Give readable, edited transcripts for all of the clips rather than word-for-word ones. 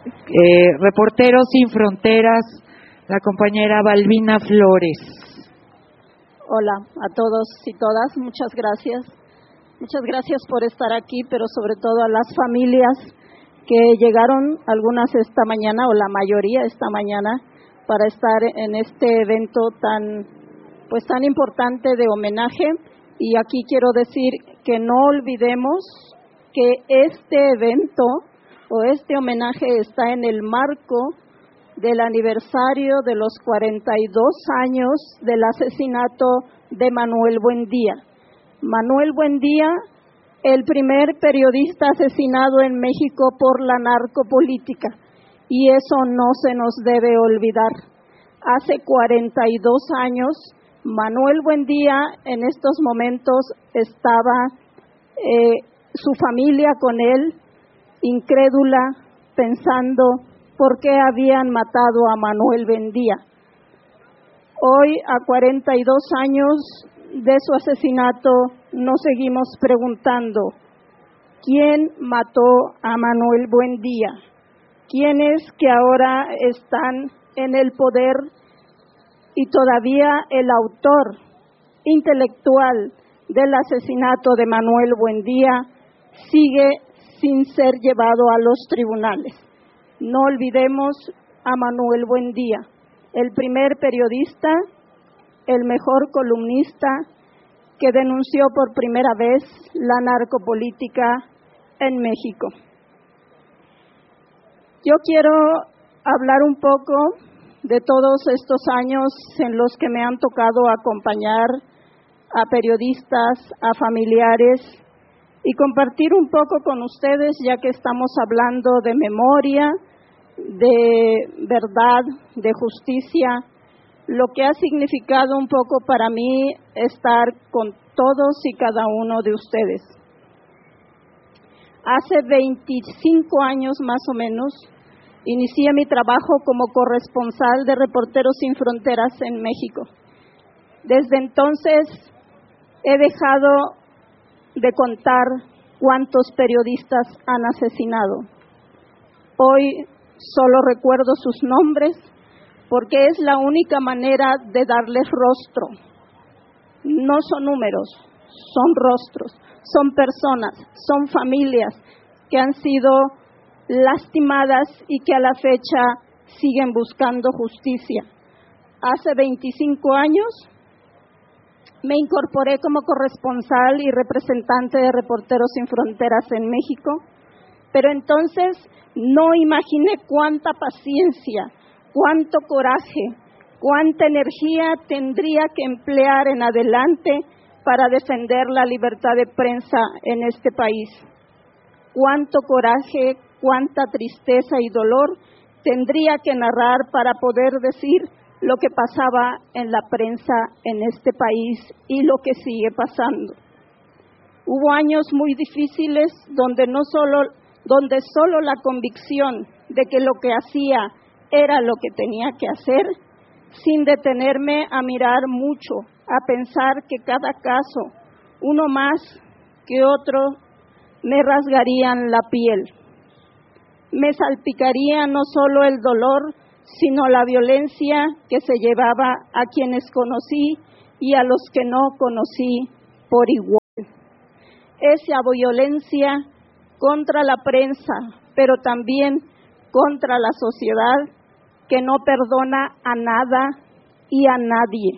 Reporteros Sin Fronteras, la compañera Balbina Flores. Hola a todos y todas, muchas gracias. Muchas gracias por estar aquí, pero sobre todo a las familias que llegaron, algunas esta mañana o la mayoría esta mañana, para estar en este evento tan importante de homenaje. Y aquí quiero decir que no olvidemos que este evento o este homenaje está en el marco del aniversario de los 42 años del asesinato de Manuel Buendía. Manuel Buendía, el primer periodista asesinado en México por la narcopolítica, y eso no se nos debe olvidar. Hace 42 años, Manuel Buendía en estos momentos estaba su familia con él, incrédula, pensando por qué habían matado a Manuel Buendía. Hoy, a 42 años de su asesinato, nos seguimos preguntando, ¿quién mató a Manuel Buendía? ¿Quiénes que ahora están en el poder y todavía el autor intelectual del asesinato de Manuel Buendía sigue sin ser llevado a los tribunales? No olvidemos a Manuel Buendía, el primer periodista, el mejor columnista que denunció por primera vez la narcopolítica en México. Yo quiero hablar un poco de todos estos años en los que me han tocado acompañar a periodistas, a familiares, y compartir un poco con ustedes, ya que estamos hablando de memoria, de verdad, de justicia, lo que ha significado un poco para mí estar con todos y cada uno de ustedes. Hace 25 años más o menos, inicié mi trabajo como corresponsal de Reporteros Sin Fronteras en México. Desde entonces he dejado de contar cuántos periodistas han asesinado. Hoy solo recuerdo sus nombres porque es la única manera de darles rostro. No son números, son rostros, son personas, son familias que han sido lastimadas y que a la fecha siguen buscando justicia. Hace 25 años me incorporé como corresponsal y representante de Reporteros Sin Fronteras en México, pero entonces no imaginé cuánta paciencia, cuánto coraje, cuánta energía tendría que emplear en adelante para defender la libertad de prensa en este país. Cuánto coraje, cuánta tristeza y dolor tendría que narrar para poder decir lo que pasaba en la prensa en este país y lo que sigue pasando. Hubo años muy difíciles donde solo la convicción de que lo que hacía era lo que tenía que hacer, sin detenerme a mirar mucho, a pensar que cada caso, uno más que otro, me rasgarían la piel. Me salpicaría no solo el dolor, sino la violencia que se llevaba a quienes conocí y a los que no conocí por igual. Esa violencia contra la prensa, pero también contra la sociedad que no perdona a nada y a nadie.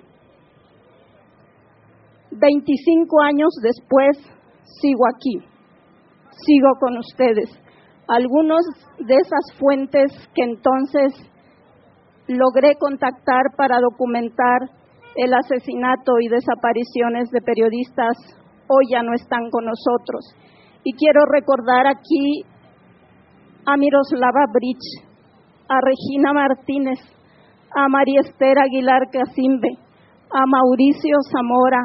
25 años después, sigo aquí, sigo con ustedes. Algunos de esas fuentes que entonces logré contactar para documentar el asesinato y desapariciones de periodistas hoy ya no están con nosotros. Y quiero recordar aquí a Miroslava Bridge, a Regina Martínez, a María Esther Aguilar Casimbe, a Mauricio Zamora,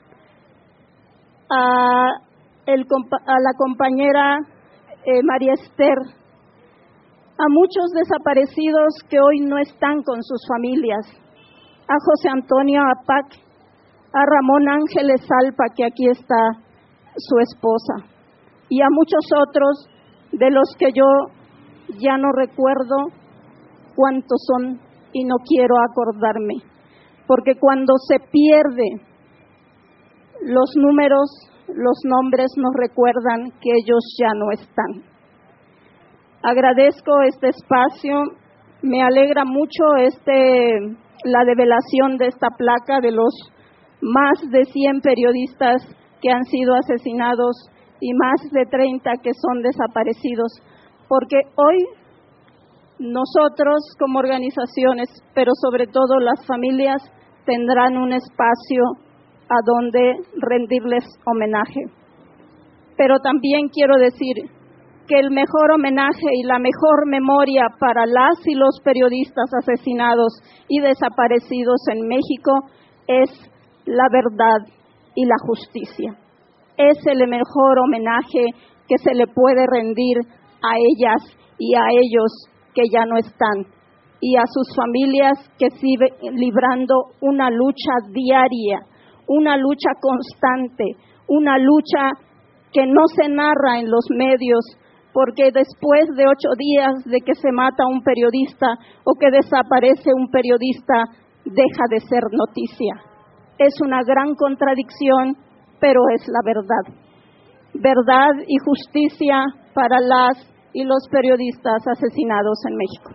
a la compañera María Esther, a muchos desaparecidos que hoy no están con sus familias, a José Antonio Apac, a Ramón Ángeles Alpa, que aquí está su esposa, y a muchos otros de los que yo ya no recuerdo cuántos son y no quiero acordarme, porque cuando se pierde los números, los nombres nos recuerdan que ellos ya no están. Agradezco este espacio, me alegra mucho la develación de esta placa de los más de 100 periodistas que han sido asesinados y más de 30 que son desaparecidos, porque hoy nosotros como organizaciones, pero sobre todo las familias, tendrán un espacio a donde rendirles homenaje. Pero también quiero decir que el mejor homenaje y la mejor memoria para las y los periodistas asesinados y desaparecidos en México es la verdad y la justicia. Es el mejor homenaje que se le puede rendir a ellas y a ellos que ya no están, y a sus familias que siguen librando una lucha diaria, una lucha constante, una lucha que no se narra en los medios, porque después de 8 días de que se mata un periodista o que desaparece un periodista, deja de ser noticia. Es una gran contradicción, pero es la verdad. Verdad y justicia para las y los periodistas asesinados en México.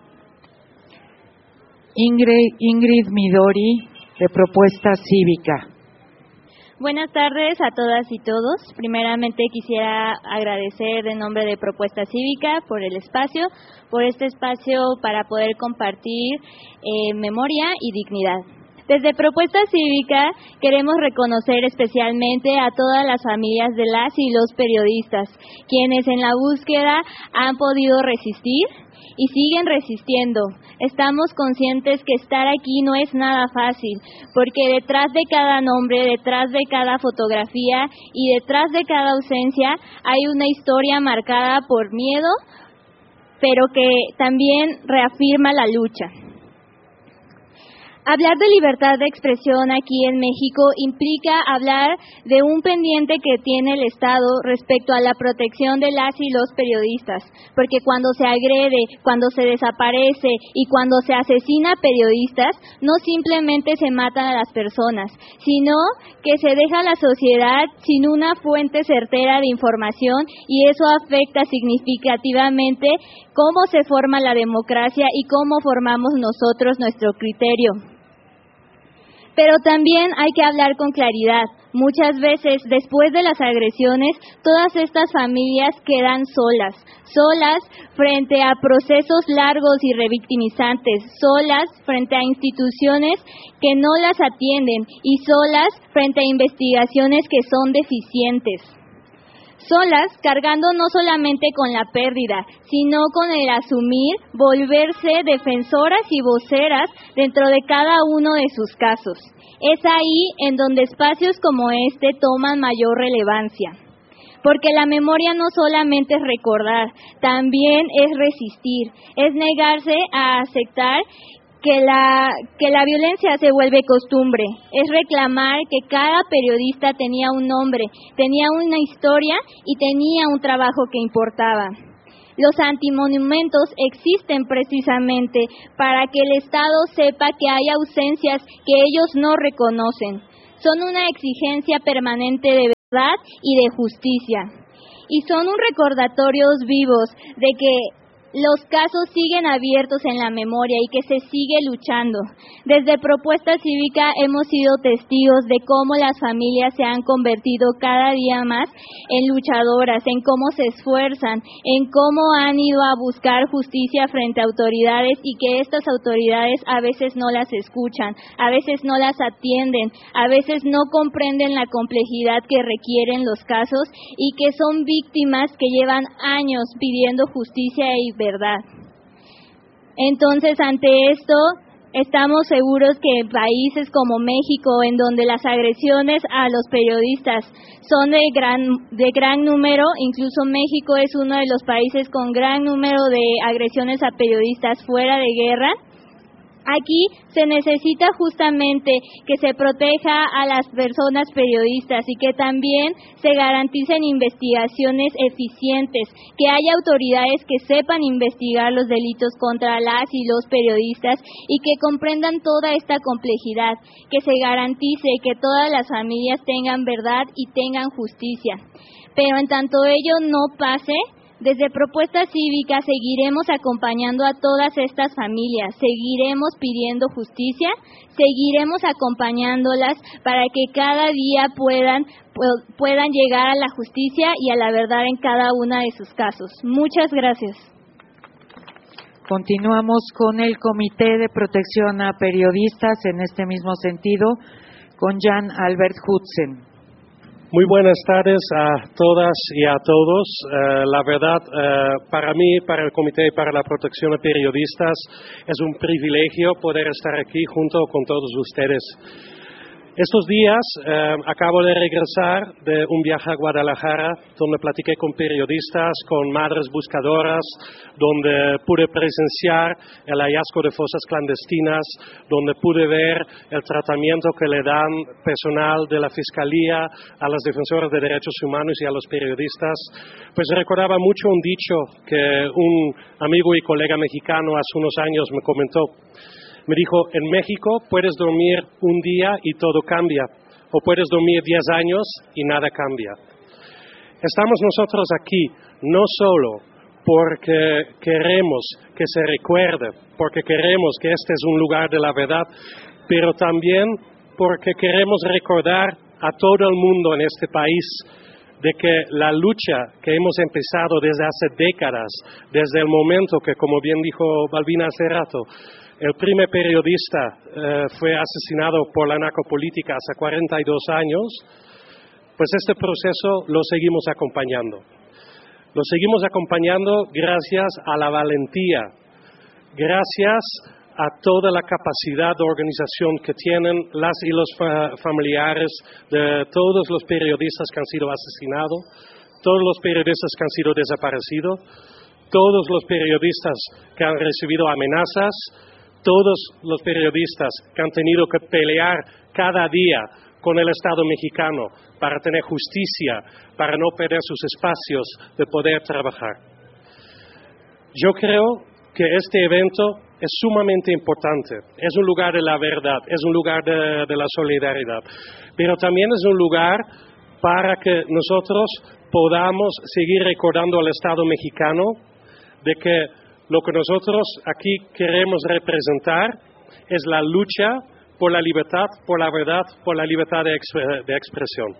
Ingrid Midori, de Propuesta Cívica. Buenas tardes a todas y todos. Primeramente quisiera agradecer en nombre de Propuesta Cívica por el espacio, por este espacio para poder compartir memoria y dignidad. Desde Propuesta Cívica queremos reconocer especialmente a todas las familias de las y los periodistas, quienes en la búsqueda han podido resistir y siguen resistiendo. Estamos conscientes que estar aquí no es nada fácil, porque detrás de cada nombre, detrás de cada fotografía y detrás de cada ausencia hay una historia marcada por miedo, pero que también reafirma la lucha. Hablar de libertad de expresión aquí en México implica hablar de un pendiente que tiene el Estado respecto a la protección de las y los periodistas, porque cuando se agrede, cuando se desaparece y cuando se asesina periodistas, no simplemente se matan a las personas, sino que se deja a la sociedad sin una fuente certera de información, y eso afecta significativamente cómo se forma la democracia y cómo formamos nosotros nuestro criterio. Pero también hay que hablar con claridad. Muchas veces, después de las agresiones, todas estas familias quedan solas frente a procesos largos y revictimizantes, solas frente a instituciones que no las atienden y solas frente a investigaciones que son deficientes. Solas, cargando no solamente con la pérdida, sino con el asumir, volverse defensoras y voceras dentro de cada uno de sus casos. Es ahí en donde espacios como este toman mayor relevancia. Porque la memoria no solamente es recordar, también es resistir, es negarse a aceptar que la violencia se vuelve costumbre, es reclamar que cada periodista tenía un nombre, tenía una historia y tenía un trabajo que importaba. Los antimonumentos existen precisamente para que el Estado sepa que hay ausencias que ellos no reconocen. Son una exigencia permanente de verdad y de justicia. Y son un recordatorio vivos de que los casos siguen abiertos en la memoria y que se sigue luchando. Desde Propuesta Cívica hemos sido testigos de cómo las familias se han convertido cada día más en luchadoras, en cómo se esfuerzan, en cómo han ido a buscar justicia frente a autoridades y que estas autoridades a veces no las escuchan, a veces no las atienden, a veces no comprenden la complejidad que requieren los casos y que son víctimas que llevan años pidiendo justicia y verdad. Entonces, ante esto, estamos seguros que en países como México, en donde las agresiones a los periodistas son de gran número, incluso México es uno de los países con gran número de agresiones a periodistas fuera de guerra, Aquí se necesita justamente que se proteja a las personas periodistas y que también se garanticen investigaciones eficientes, que haya autoridades que sepan investigar los delitos contra las y los periodistas y que comprendan toda esta complejidad, que se garantice que todas las familias tengan verdad y tengan justicia. Pero en tanto ello no pase, desde Propuesta Cívica seguiremos acompañando a todas estas familias, seguiremos pidiendo justicia, seguiremos acompañándolas para que cada día puedan llegar a la justicia y a la verdad en cada una de sus casos. Muchas gracias. Continuamos con el Comité de Protección a Periodistas en este mismo sentido, con Jan Albert Hudson. Muy buenas tardes a todas y a todos. La verdad, para mí, para el Comité y para la Protección de Periodistas, es un privilegio poder estar aquí junto con todos ustedes. Estos días acabo de regresar de un viaje a Guadalajara, donde platiqué con periodistas, con madres buscadoras, donde pude presenciar el hallazgo de fosas clandestinas, donde pude ver el tratamiento que le dan personal de la Fiscalía a las defensoras de derechos humanos y a los periodistas. Pues recordaba mucho un dicho que un amigo y colega mexicano hace unos años me comentó. Me dijo, en México puedes dormir un día y todo cambia, o puedes dormir 10 años y nada cambia. Estamos nosotros aquí no solo porque queremos que se recuerde, porque queremos que este es un lugar de la verdad, pero también porque queremos recordar a todo el mundo en este país de que la lucha que hemos empezado desde hace décadas, desde el momento que, como bien dijo Balbina hace rato, el primer periodista fue asesinado por la narcopolítica hace 42 años, pues este proceso lo seguimos acompañando. Lo seguimos acompañando gracias a la valentía, gracias a toda la capacidad de organización que tienen las y los familiares de todos los periodistas que han sido asesinados, todos los periodistas que han sido desaparecidos, todos los periodistas que han recibido amenazas, todos los periodistas que han tenido que pelear cada día con el Estado mexicano para tener justicia, para no perder sus espacios de poder trabajar. Yo creo que este evento es sumamente importante, es un lugar de la verdad, es un lugar de la solidaridad, pero también es un lugar para que nosotros podamos seguir recordando al Estado mexicano de que lo que nosotros aquí queremos representar es la lucha por la libertad, por la verdad, por la libertad de expresión.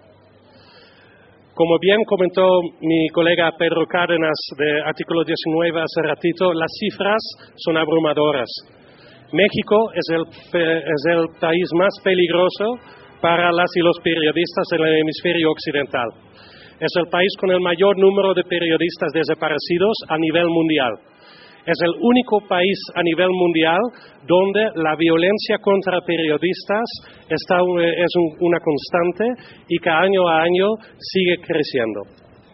Como bien comentó mi colega Pedro Cárdenas de Artículo 19 hace ratito, las cifras son abrumadoras. México es el país más peligroso para las y los periodistas en el hemisferio occidental. Es el país con el mayor número de periodistas desaparecidos a nivel mundial. Es el único país a nivel mundial donde la violencia contra periodistas es una constante y que año a año sigue creciendo.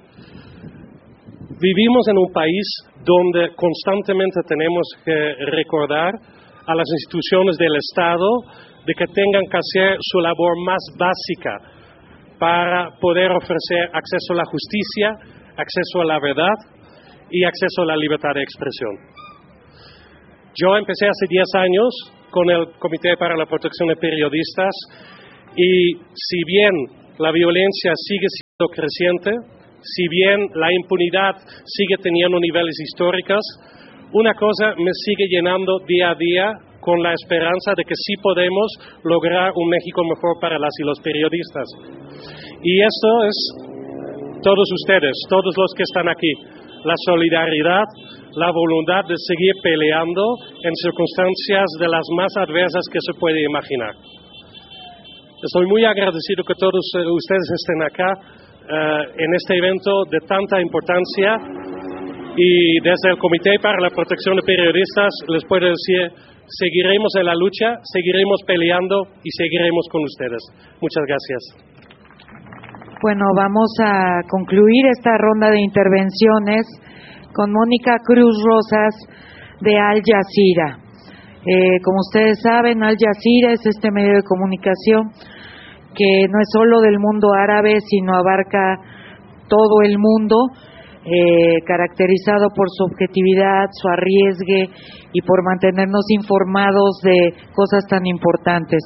Vivimos en un país donde constantemente tenemos que recordar a las instituciones del Estado de que tengan que hacer su labor más básica para poder ofrecer acceso a la justicia, acceso a la verdad y acceso a la libertad de expresión. Yo empecé hace 10 años con el Comité para la Protección de Periodistas y si bien la violencia sigue siendo creciente, si bien la impunidad sigue teniendo niveles históricos, una cosa me sigue llenando día a día con la esperanza de que sí podemos lograr un México mejor para las y los periodistas. Y esto es todos ustedes, todos los que están aquí. La solidaridad, la voluntad de seguir peleando en circunstancias de las más adversas que se puede imaginar. Estoy muy agradecido que todos ustedes estén acá en este evento de tanta importancia y desde el Comité para la Protección de Periodistas les puedo decir, seguiremos en la lucha, seguiremos peleando y seguiremos con ustedes. Muchas gracias. Bueno, vamos a concluir esta ronda de intervenciones con Mónica Cruz Rosas de Al Jazeera. Como ustedes saben, Al Jazeera es este medio de comunicación que no es solo del mundo árabe, sino abarca todo el mundo, caracterizado por su objetividad, su arriesgue y por mantenernos informados de cosas tan importantes.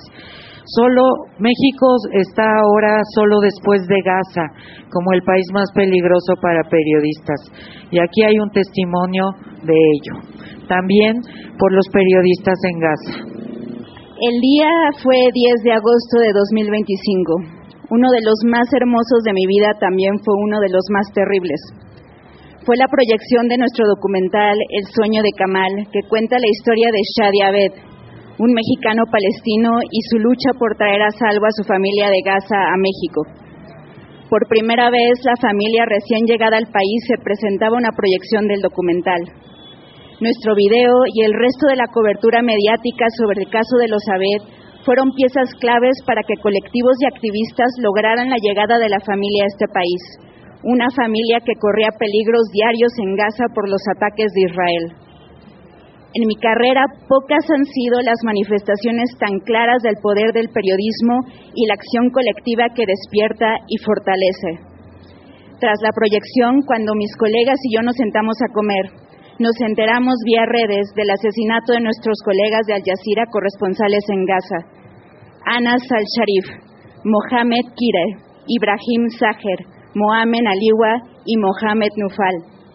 México está ahora solo después de Gaza como el país más peligroso para periodistas, y aquí hay un testimonio de ello, también por los periodistas en Gaza. El día fue 10 de agosto de 2025. Uno de los más hermosos de mi vida también fue uno de los más terribles. Fue la proyección de nuestro documental El sueño de Kamal, que cuenta la historia de Shadi Abed, un mexicano palestino y su lucha por traer a salvo a su familia de Gaza a México. Por primera vez, la familia recién llegada al país se presentaba una proyección del documental. Nuestro video y el resto de la cobertura mediática sobre el caso de los Abed fueron piezas claves para que colectivos y activistas lograran la llegada de la familia a este país, una familia que corría peligros diarios en Gaza por los ataques de Israel. En mi carrera, pocas han sido las manifestaciones tan claras del poder del periodismo y la acción colectiva que despierta y fortalece. Tras la proyección, cuando mis colegas y yo nos sentamos a comer, nos enteramos vía redes del asesinato de nuestros colegas de Al Jazeera corresponsales en Gaza: Anas al-Sharif, Mohamed Kire, Ibrahim Saher, Mohamed Aliwa y Mohamed Nufal.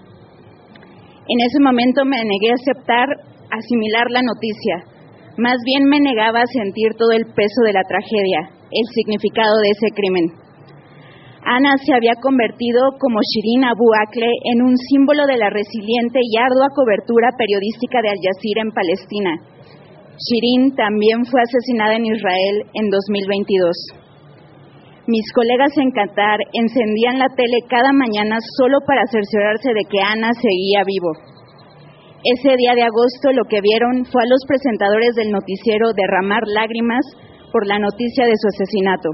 En ese momento me negué a asimilar la noticia. Más bien me negaba a sentir todo el peso de la tragedia, el significado de ese crimen. Ana se había convertido, como Shirin Abu Akleh, en un símbolo de la resiliente y ardua cobertura periodística de Al Jazeera en Palestina. Shirin también fue asesinada en Israel en 2022. Mis colegas en Qatar encendían la tele cada mañana solo para cerciorarse de que Ana seguía vivo. Ese día de agosto lo que vieron fue a los presentadores del noticiero derramar lágrimas por la noticia de su asesinato.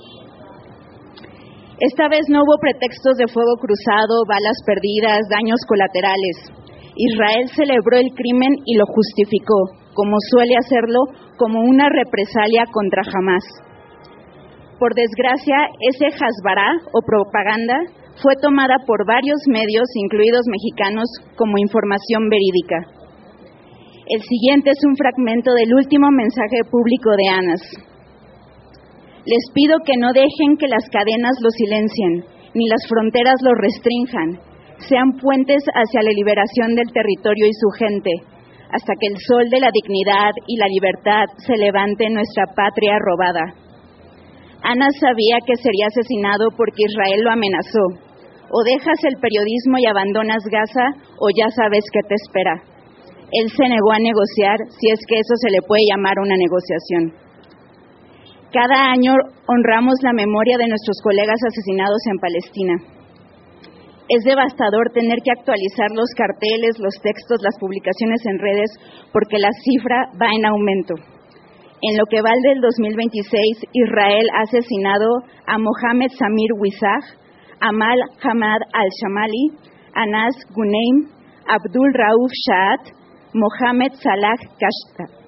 Esta vez no hubo pretextos de fuego cruzado, balas perdidas, daños colaterales. Israel celebró el crimen y lo justificó, como suele hacerlo, como una represalia contra Hamás. Por desgracia, ese hasbará o propaganda fue tomada por varios medios, incluidos mexicanos, como información verídica. El siguiente es un fragmento del último mensaje público de Anas. Les pido que no dejen que las cadenas lo silencien, ni las fronteras lo restrinjan. Sean puentes hacia la liberación del territorio y su gente, hasta que el sol de la dignidad y la libertad se levante en nuestra patria robada. Anas sabía que sería asesinado porque Israel lo amenazó. O dejas el periodismo y abandonas Gaza, o ya sabes qué te espera. Él se negó a negociar, si es que eso se le puede llamar una negociación. Cada año honramos la memoria de nuestros colegas asesinados en Palestina. Es devastador tener que actualizar los carteles, los textos, las publicaciones en redes, porque la cifra va en aumento. En lo que va del 2026, Israel ha asesinado a Mohamed Samir Wisag, Amal Hamad al-Shamali, Anas Guneim, Abdul Rauf Shahat, Mohamed Salah Kashta.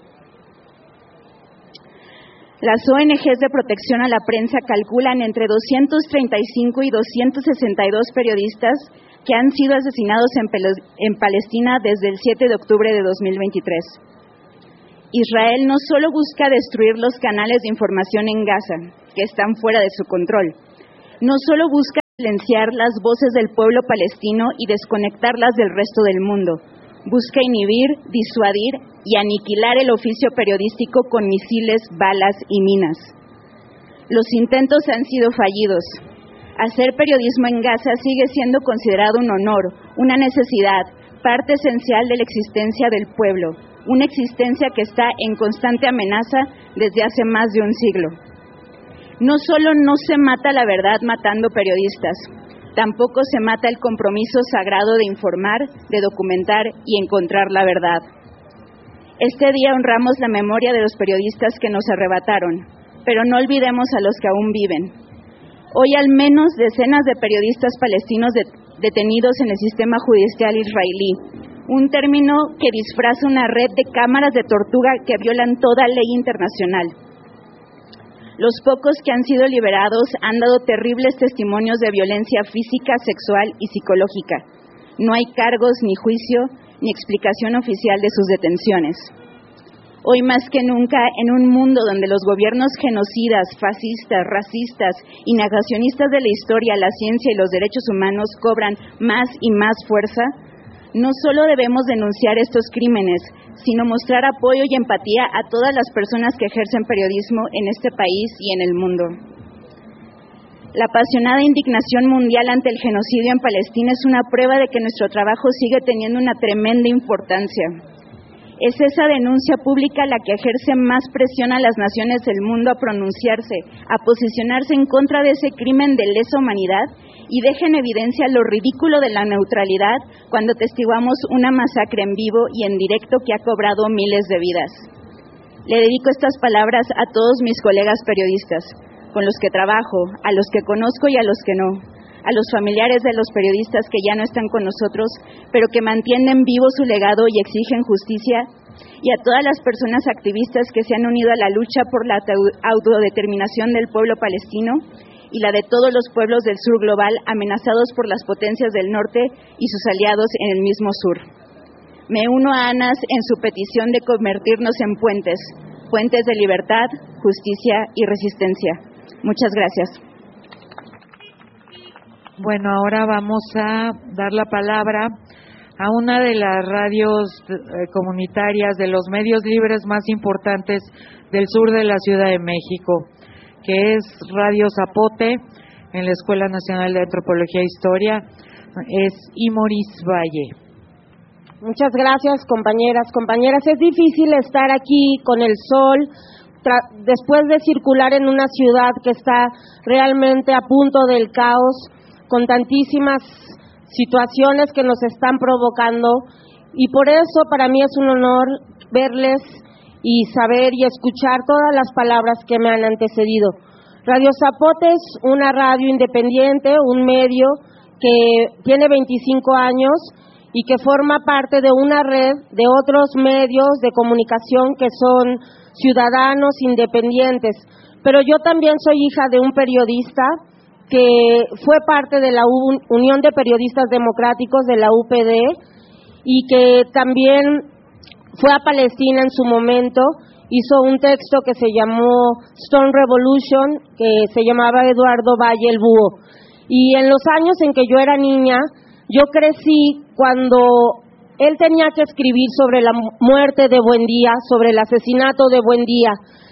Las ONGs de protección a la prensa calculan entre 235 y 262 periodistas que han sido asesinados en Palestina desde el 7 de octubre de 2023. Israel no solo busca destruir los canales de información en Gaza, que están fuera de su control, no solo busca silenciar las voces del pueblo palestino y desconectarlas del resto del mundo, busca inhibir, disuadir y aniquilar el oficio periodístico con misiles, balas y minas. Los intentos han sido fallidos. Hacer periodismo en Gaza sigue siendo considerado un honor, una necesidad, parte esencial de la existencia del pueblo, una existencia que está en constante amenaza desde hace más de un siglo. No solo no se mata la verdad matando periodistas, tampoco se mata el compromiso sagrado de informar, de documentar y encontrar la verdad. Este día honramos la memoria de los periodistas que nos arrebataron, pero no olvidemos a los que aún viven. Hoy al menos decenas de periodistas palestinos detenidos en el sistema judicial israelí, un término que disfraza una red de cámaras de tortura que violan toda ley internacional. Los pocos que han sido liberados han dado terribles testimonios de violencia física, sexual y psicológica. No hay cargos, ni juicio, ni explicación oficial de sus detenciones. Hoy más que nunca, en un mundo donde los gobiernos genocidas, fascistas, racistas y negacionistas de la historia, la ciencia y los derechos humanos cobran más y más fuerza, no solo debemos denunciar estos crímenes, sino mostrar apoyo y empatía a todas las personas que ejercen periodismo en este país y en el mundo. La apasionada indignación mundial ante el genocidio en Palestina es una prueba de que nuestro trabajo sigue teniendo una tremenda importancia. Es esa denuncia pública la que ejerce más presión a las naciones del mundo a pronunciarse, a posicionarse en contra de ese crimen de lesa humanidad y deja en evidencia lo ridículo de la neutralidad cuando testiguamos una masacre en vivo y en directo que ha cobrado miles de vidas. Le dedico estas palabras a todos mis colegas periodistas, con los que trabajo, a los que conozco y a los que no, a los familiares de los periodistas que ya no están con nosotros, pero que mantienen vivo su legado y exigen justicia, y a todas las personas activistas que se han unido a la lucha por la autodeterminación del pueblo palestino y la de todos los pueblos del sur global amenazados por las potencias del norte y sus aliados en el mismo sur. Me uno a Anas en su petición de convertirnos en puentes de libertad, justicia y resistencia. Muchas gracias. Bueno, ahora vamos a dar la palabra a una de las radios comunitarias, de los medios libres más importantes del sur de la Ciudad de México, que es Radio Zapote, en la Escuela Nacional de Antropología e Historia, es Imoris Valle. Muchas gracias, compañeras. Es difícil estar aquí con el sol, después de circular en una ciudad que está realmente a punto del caos, con tantísimas situaciones que nos están provocando, y por eso para mí es un honor verles y saber y escuchar todas las palabras que me han antecedido. Radio Zapote es una radio independiente, un medio que tiene 25 años y que forma parte de una red de otros medios de comunicación que son ciudadanos independientes. Pero yo también soy hija de un periodista que fue parte de la Unión de Periodistas Democráticos, de la UPD, y que también fue a Palestina en su momento, hizo un texto que se llamó Stone Revolution, que se llamaba Eduardo Valle el Búho. Y en los años en que yo era niña, yo crecí cuando él tenía que escribir sobre la muerte de Buendía, sobre el asesinato de Buendía,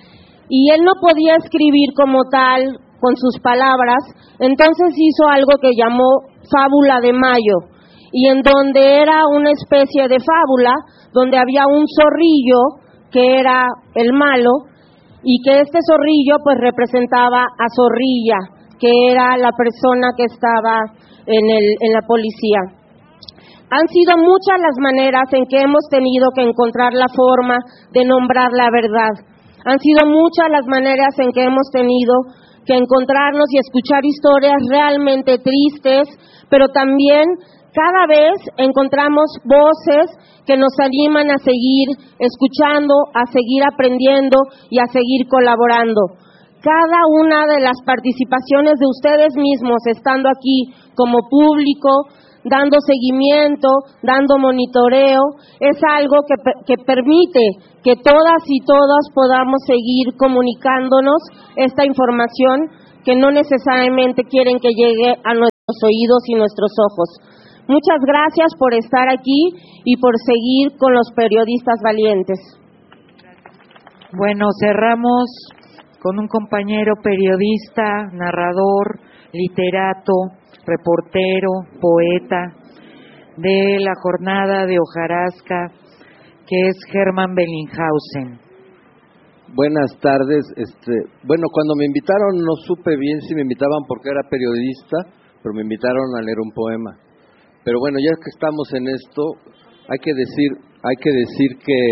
y él no podía escribir como tal, con sus palabras, entonces hizo algo que llamó Fábula de Mayo, y en donde era una especie de fábula, donde había un zorrillo que era el malo, y que este zorrillo pues representaba a Zorrilla, que era la persona que estaba en la policía. Han sido muchas las maneras en que hemos tenido que encontrar la forma de nombrar la verdad. Han sido muchas las maneras en que hemos tenido que encontrarnos y escuchar historias realmente tristes, pero también cada vez encontramos voces que nos animan a seguir escuchando, a seguir aprendiendo y a seguir colaborando. Cada una de las participaciones de ustedes mismos, estando aquí como público, dando seguimiento, dando monitoreo, es algo que permite que todas y todos podamos seguir comunicándonos esta información que no necesariamente quieren que llegue a nuestros oídos y nuestros ojos. Muchas gracias por estar aquí y por seguir con los periodistas valientes. Bueno, cerramos con un compañero periodista, narrador, literato, reportero, poeta de la jornada de hojarasca, que es Germán Bellinghausen. Buenas tardes. Cuando me invitaron no supe bien si me invitaban porque era periodista, pero me invitaron a leer un poema. Pero bueno, ya que estamos en esto, hay que decir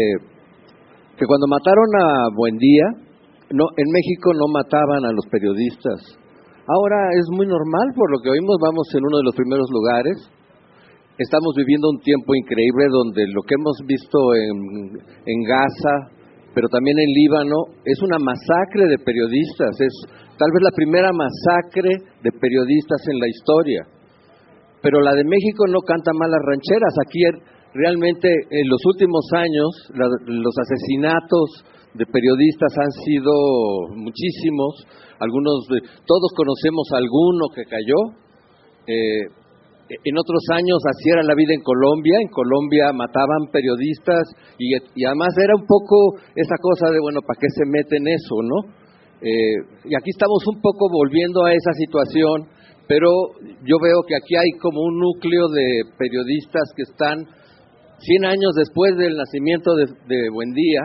que cuando mataron a Buendía, en México no mataban a los periodistas. Ahora es muy normal, por lo que oímos, vamos en uno de los primeros lugares, estamos viviendo un tiempo increíble donde lo que hemos visto en Gaza, pero también en Líbano, es una masacre de periodistas, es tal vez la primera masacre de periodistas en la historia. Pero la de México no canta mal las rancheras. Aquí realmente en los últimos años los asesinatos de periodistas han sido muchísimos. Todos conocemos a alguno que cayó. En otros años así era la vida en Colombia. En Colombia mataban periodistas y además era un poco esa cosa de, bueno, ¿para qué se meten eso, no? Y aquí estamos un poco volviendo a esa situación, pero yo veo que aquí hay como un núcleo de periodistas que están 100 años después del nacimiento de Buendía,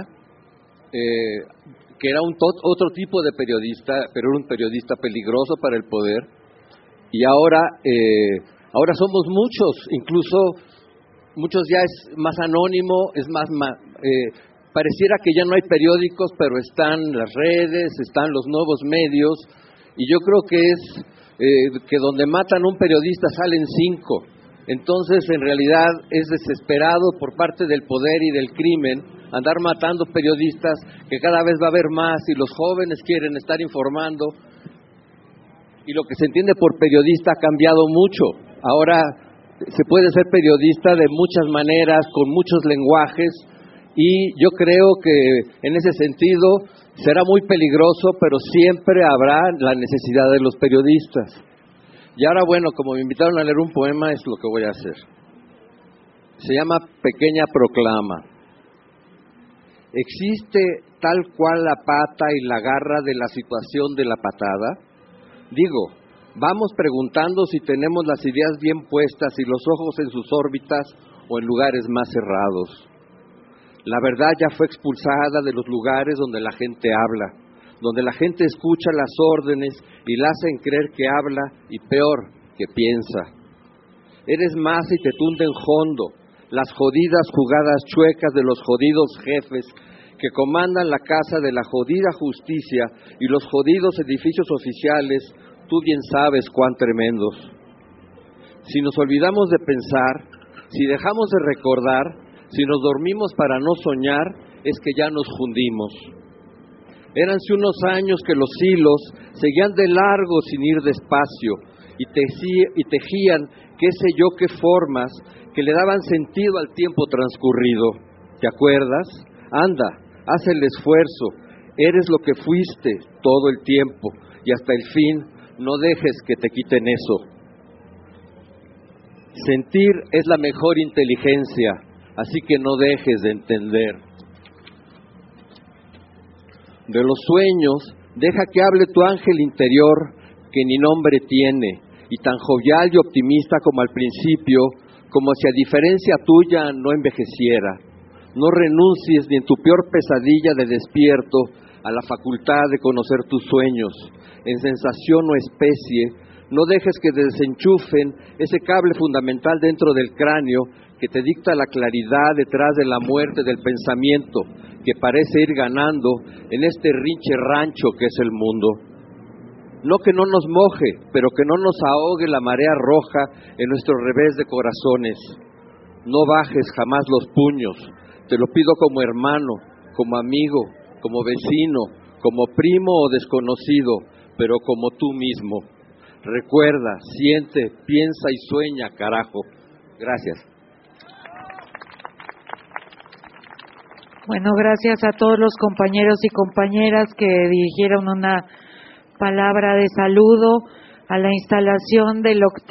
que era otro tipo de periodista, pero era un periodista peligroso para el poder, y ahora somos muchos, incluso muchos ya es más anónimo, es más pareciera que ya no hay periódicos, pero están las redes, están los nuevos medios, y yo creo que es que donde matan a un periodista salen 5. Entonces, en realidad, es desesperado por parte del poder y del crimen andar matando periodistas, que cada vez va a haber más, y los jóvenes quieren estar informando, y lo que se entiende por periodista ha cambiado mucho. Ahora se puede ser periodista de muchas maneras, con muchos lenguajes, y yo creo que en ese sentido será muy peligroso, pero siempre habrá la necesidad de los periodistas. Y ahora, bueno, como me invitaron a leer un poema, es lo que voy a hacer. Se llama Pequeña Proclama. ¿Existe tal cual la pata y la garra de la situación de la patada? Digo, vamos preguntando si tenemos las ideas bien puestas y los ojos en sus órbitas o en lugares más cerrados. La verdad ya fue expulsada de los lugares donde la gente habla, donde la gente escucha las órdenes y la hacen creer que habla y peor, que piensa. Eres más y te tunden hondo las jodidas jugadas chuecas de los jodidos jefes que comandan la casa de la jodida justicia y los jodidos edificios oficiales, tú bien sabes cuán tremendos. Si nos olvidamos de pensar, si dejamos de recordar, si nos dormimos para no soñar, es que ya nos fundimos. Éranse unos años que los hilos seguían de largo sin ir despacio y tejían qué sé yo qué formas que le daban sentido al tiempo transcurrido. ¿Te acuerdas? Anda, haz el esfuerzo, eres lo que fuiste todo el tiempo y hasta el fin no dejes que te quiten eso. Sentir es la mejor inteligencia, así que no dejes de entender. De los sueños, deja que hable tu ángel interior, que ni nombre tiene, y tan jovial y optimista como al principio, como si a diferencia tuya no envejeciera. No renuncies ni en tu peor pesadilla de despierto a la facultad de conocer tus sueños, en sensación o especie. No dejes que desenchufen ese cable fundamental dentro del cráneo que te dicta la claridad detrás de la muerte del pensamiento, que parece ir ganando en este rinche rancho que es el mundo. No que no nos moje, pero que no nos ahogue la marea roja en nuestro revés de corazones. No bajes jamás los puños, te lo pido como hermano, como amigo, como vecino, como primo o desconocido, pero como tú mismo. Recuerda, siente, piensa y sueña, carajo. Gracias. Bueno, gracias a todos los compañeros y compañeras que dirigieron una palabra de saludo a la instalación del octavo